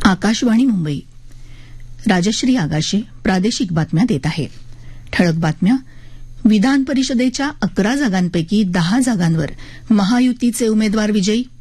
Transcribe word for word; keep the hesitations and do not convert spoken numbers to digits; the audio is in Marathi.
आकाशवाणी मुंबई. राजश्री आगाशे प्रादेशिक बातम्या देत आहे. ठळक बातम्या. विधान परिषदेच्या अकरा जागांपैकी दहा जागांवर महायुतीचे उमेदवार विजयी.